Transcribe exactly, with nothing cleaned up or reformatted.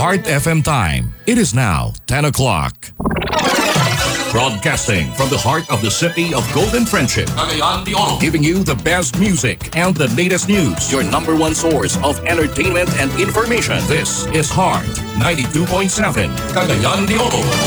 Heart F M time. It is now ten o'clock. Broadcasting from the heart of the city of Golden Friendship, Cagayan de Oro, giving you the best music and the latest news. Your number one source of entertainment and information. This is Heart ninety-two point seven, Cagayan de Oro.